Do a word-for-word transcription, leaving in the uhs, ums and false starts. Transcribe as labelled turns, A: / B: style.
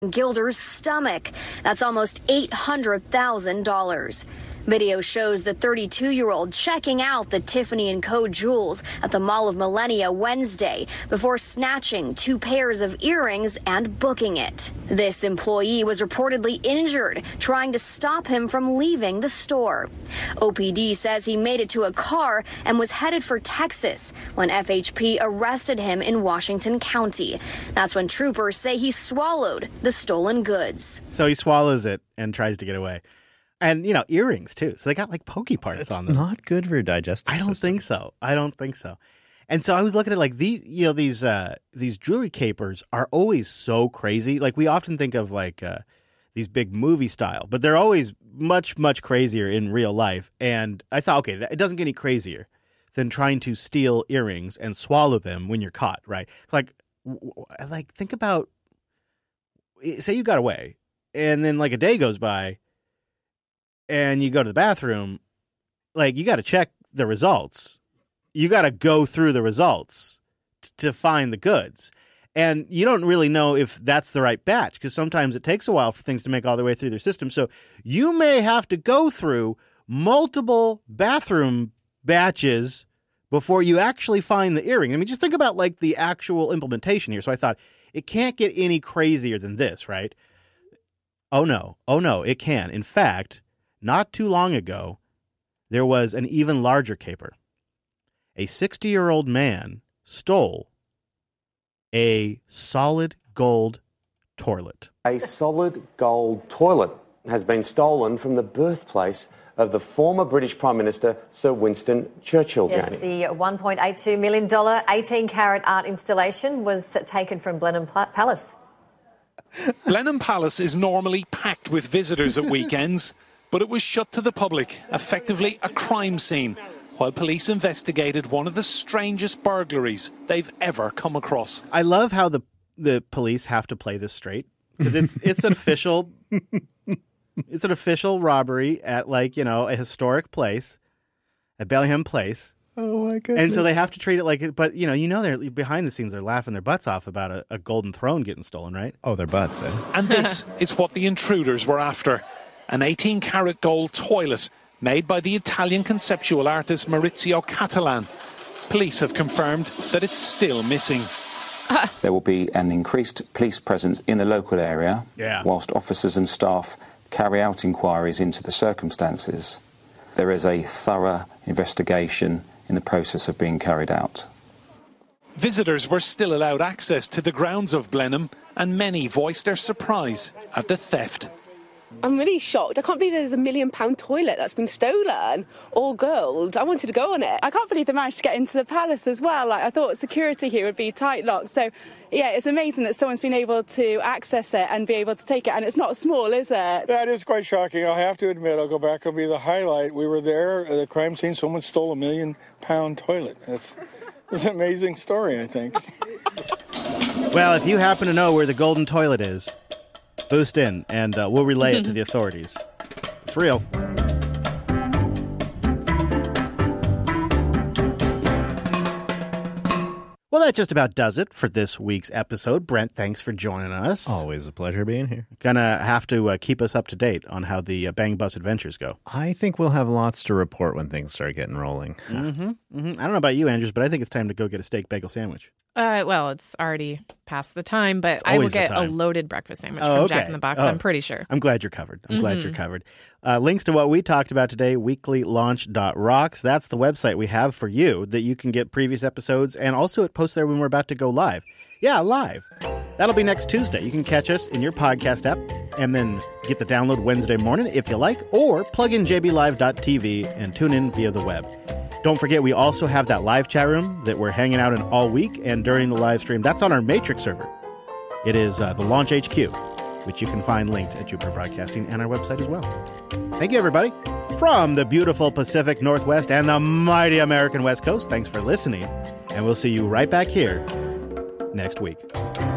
A: Gilder's stomach. That's almost eight hundred thousand dollars. Video shows the thirty-two-year-old checking out the Tiffany and Co. jewels at the Mall of Millenia Wednesday before snatching two pairs of earrings and booking it. This employee was reportedly injured trying to stop him from leaving the store. O P D says he made it to a car and was headed for Texas when F H P arrested him in Washington County. That's when troopers say he swallowed the stolen goods.
B: So he swallows it and tries to get away. And, you know, earrings, too. So they got, like, pokey parts
C: it's
B: on them.
C: Not good for your digestive
B: I don't
C: system.
B: think so. I don't think so. And so I was looking at, like, these, you know, these uh, these jewelry capers are always so crazy. Like, we often think of, like, uh, these big movie style. But they're always much, much crazier in real life. And I thought, okay, it doesn't get any crazier than trying to steal earrings and swallow them when you're caught, right? Like, like think about, say you got away. And then, like, a day goes by. And you go to the bathroom, like, you got to check the results. You got to go through the results t- to find the goods. And you don't really know if that's the right batch because sometimes it takes a while for things to make all the way through their system. So you may have to go through multiple bathroom batches before you actually find the earring. I mean, just think about, like, the actual implementation here. So I thought, it can't get any crazier than this, right? Oh, no. Oh, no, it can. In fact, not too long ago, there was an even larger caper. A sixty-year-old man stole a solid gold toilet.
D: A solid gold toilet has been stolen from the birthplace of the former British Prime Minister, Sir Winston Churchill.
E: Yes,
D: Janie.
E: the one point eight two million dollars eighteen-carat art installation was taken from Blenheim Palace.
F: Blenheim Palace is normally packed with visitors at weekends. But it was shut to the public, effectively a crime scene, while police investigated one of the strangest burglaries they've ever come across.
B: I love how the the police have to play this straight because it's it's an official it's an official robbery at, like, you know, a historic place at Bellingham Place.
C: Oh my goodness!
B: And so they have to treat it like it. But you know, you know, they're behind the scenes. They're laughing their butts off about a, a golden throne getting stolen, right?
C: Oh, their butts. Eh?
F: And this is what the intruders were after. An eighteen-carat gold toilet made by the Italian conceptual artist Maurizio Catalan. Police have confirmed that it's still missing.
G: There will be an increased police presence in the local area,
B: yeah.
G: whilst officers and staff carry out inquiries into the circumstances. There is a thorough investigation in the process of being carried out.
F: Visitors were still allowed access to the grounds of Blenheim, and many voiced their surprise at the theft.
H: I'm really shocked. I can't believe there's a million pound toilet that's been stolen, all gold. I wanted to go on it. I can't believe they managed to get into the palace as well. Like, I thought security here would be tight locked. So, yeah, it's amazing that someone's been able to access it and be able to take it. And it's not small, is it?
I: That is quite shocking. I'll have to admit, I'll go back, it'll be the highlight. We were there at the crime scene. Someone stole a million pound toilet. That's, that's an amazing story, I think.
B: Well, if you happen to know where the golden toilet is, boost in, and uh, we'll relay it to the authorities. It's real. Well, that just about does it for this week's episode. Brent, thanks for joining us.
C: Always a pleasure being here.
B: Gonna have to uh, keep us up to date on how the uh, Bang Bus adventures go.
C: I think we'll have lots to report when things start getting rolling.
B: Mm-hmm, mm-hmm. I don't know about you, Andrews, but I think it's time to go get a steak bagel sandwich.
J: Uh, well, it's already past the time, but I will get a loaded breakfast sandwich
B: oh,
J: from
B: okay.
J: Jack in the Box.
B: Oh.
J: I'm pretty sure.
B: I'm glad you're covered. I'm
J: mm-hmm.
B: glad you're covered. Uh, links to what we talked about today, weekly launch dot rocks. That's the website we have for you that you can get previous episodes, and also it posts there when we're about to go live. Yeah, live. That'll be next Tuesday. You can catch us in your podcast app and then get the download Wednesday morning if you like, or plug in j b live dot t v and tune in via the web. Don't forget, we also have that live chat room that we're hanging out in all week and during the live stream. That's on our Matrix server. It is uh, the Launch H Q, which you can find linked at Jupiter Broadcasting and our website as well. Thank you, everybody. From the beautiful Pacific Northwest and the mighty American West Coast, thanks for listening. And we'll see you right back here next week.